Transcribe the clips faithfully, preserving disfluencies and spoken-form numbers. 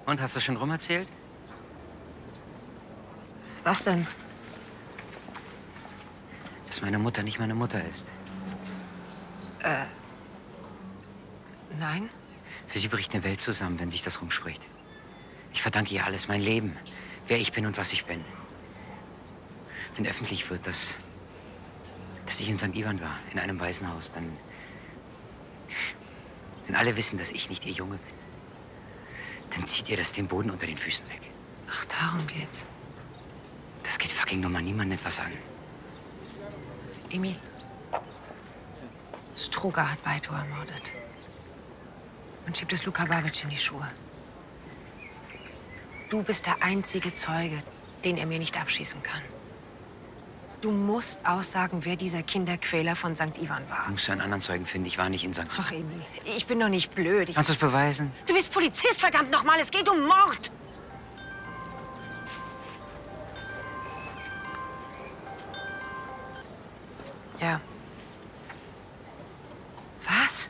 Und, hast du schon rum erzählt? Was denn? Dass meine Mutter nicht meine Mutter ist. Äh, nein? Für sie bricht eine Welt zusammen, wenn sich das rumspricht. Ich verdanke ihr alles, mein Leben, wer ich bin und was ich bin. Wenn öffentlich wird, dass, dass ich in Sankt Ivan war, in einem Waisenhaus, dann... Wenn alle wissen, dass ich nicht ihr Junge bin, dann zieht ihr das den Boden unter den Füßen weg. Ach, darum geht's. Das geht fucking Nummer niemandem etwas an. Emil, Struga hat Baito ermordet. Und schiebt es Luka Babic in die Schuhe. Du bist der einzige Zeuge, den er mir nicht abschießen kann. Du musst aussagen, wer dieser Kinderquäler von Sankt Ivan war. Du musst einen anderen Zeugen finden. Ich war nicht in Sankt Ivan. Ach, Emil, ich bin doch nicht blöd. Ich... Kannst du es beweisen? Du bist Polizist, verdammt nochmal. Es geht um Mord. Ja. Was?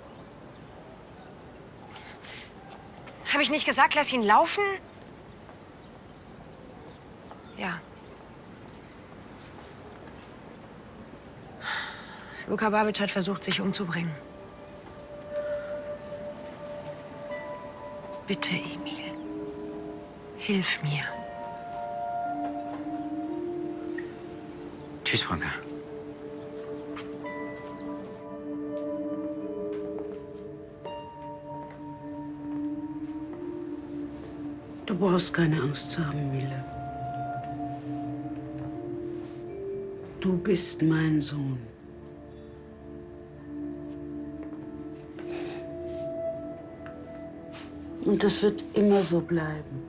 Habe ich nicht gesagt, lass ihn laufen? Ja. Luka Babic hat versucht, sich umzubringen. Bitte, Emil. Hilf mir. Tschüss, Branka. Du brauchst keine Angst zu haben, Mille. Du bist mein Sohn. Und das wird immer so bleiben.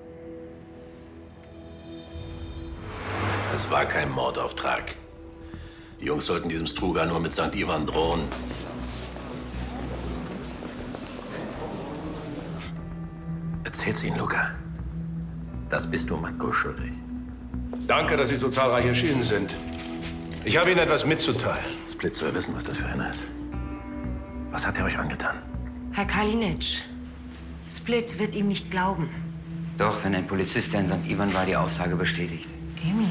Es war kein Mordauftrag. Die Jungs sollten diesem Struga nur mit Sankt Ivan drohen. Erzähl's ihnen, Luka. Das bist du Matko schuldig. Danke, dass Sie so zahlreich erschienen sind. Ich habe Ihnen etwas mitzuteilen. Split soll wissen, was das für einer ist. Was hat er euch angetan? Herr Kalinic, Split wird ihm nicht glauben. Doch, wenn ein Polizist, der in Sankt Ivan war, die Aussage bestätigt. Emil.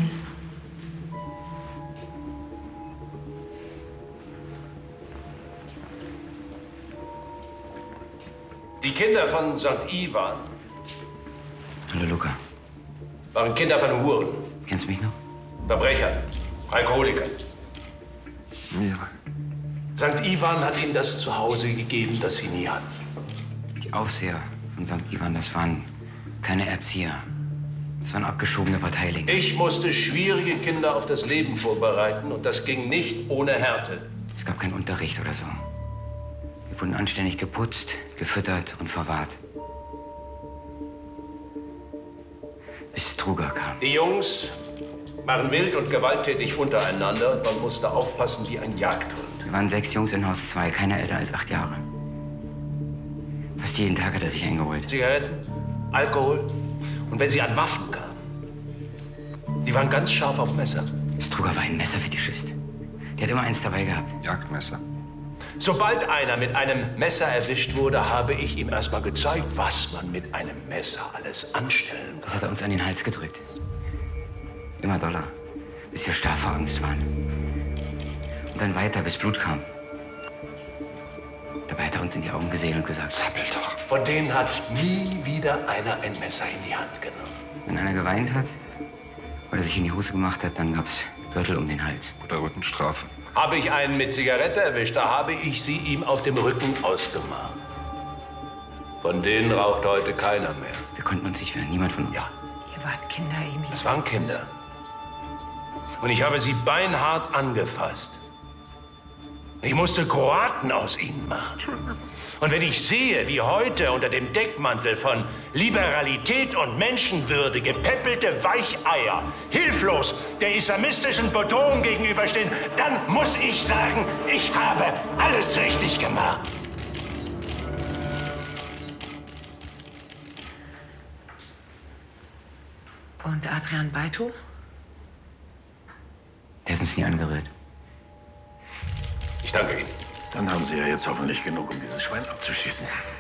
Die Kinder von Sankt Ivan Hallo, Luka. waren Kinder von Huren, Kennst du mich noch? Verbrechern, Alkoholikern. Mir. Sankt Ivan hat ihnen das Zuhause gegeben, das sie nie hatten. Die Aufseher von Sankt Ivan, das waren keine Erzieher. Das waren abgeschobene Parteilinge. Ich musste schwierige Kinder auf das Leben vorbereiten und das ging nicht ohne Härte. Es gab keinen Unterricht oder so. Wir wurden anständig geputzt, gefüttert und verwahrt. Bis Struga kam. Die Jungs waren wild und gewalttätig untereinander und man musste aufpassen wie ein Jagdhund. Wir waren sechs Jungs in Haus zwei, keiner älter als acht Jahre. Fast jeden Tag hat er sich eingeholt. Zigaretten, Alkohol und wenn sie an Waffen kamen, die waren ganz scharf auf Messer. Struga war ein Messerfetischist. Der hat immer eins dabei gehabt. Jagdmesser. Sobald einer mit einem Messer erwischt wurde, habe ich ihm erst mal gezeigt, was man mit einem Messer alles anstellen Das kann. hat er uns an den Hals gedrückt. Immer doller, bis wir starr vor Angst waren. Und dann weiter, bis Blut kam. Dabei hat er uns in die Augen gesehen und gesagt, Sammel doch. Von denen hat nie wieder einer ein Messer in die Hand genommen. wenn einer geweint hat oder sich in die Hose gemacht hat, dann gab's Gürtel um den Hals. Oder Rückenstrafe. Habe ich einen mit Zigarette erwischt, da habe ich sie ihm auf dem Rücken ausgemacht. Von denen raucht heute keiner mehr. Wir konnten uns nicht wehren, niemand von uns. Ja, Ihr wart Kinder, Emil. es waren Kinder. Und ich habe sie beinhart angefasst. Ich musste Kroaten aus ihnen machen. Und wenn ich sehe, wie heute unter dem Deckmantel von Liberalität und Menschenwürde gepeppelte Weicheier hilflos der islamistischen Bedrohung gegenüberstehen, dann muss ich sagen, ich habe alles richtig gemacht. Und Adrian Baito? Der hat uns nie angerührt. Ich danke Ihnen. Dann haben Sie ja jetzt hoffentlich genug, um dieses Schwein abzuschießen.